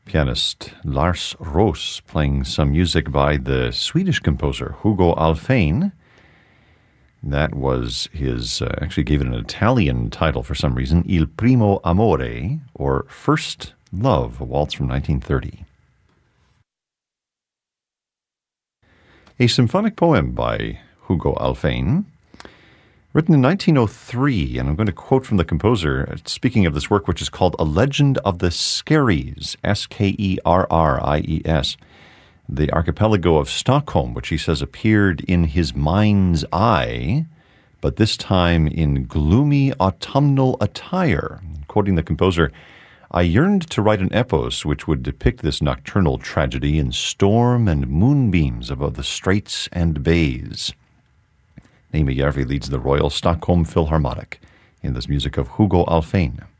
Pianist Lars Roos playing some music by the Swedish composer Hugo Alfvén. That was his, actually gave it an Italian title for some reason, Il Primo Amore, or First Love, a waltz from 1930. A symphonic poem by Hugo Alfvén, written in 1903, and I'm going to quote from the composer, speaking of this work, which is called A Legend of the Skerries, Skerries, the archipelago of Stockholm, which he says appeared in his mind's eye, but this time in gloomy autumnal attire. Quoting the composer, I yearned to write an epos which would depict this nocturnal tragedy in storm and moonbeams above the straits and bays. Niemi Järvi leads the Royal Stockholm Philharmonic in this music of Hugo Alfvén.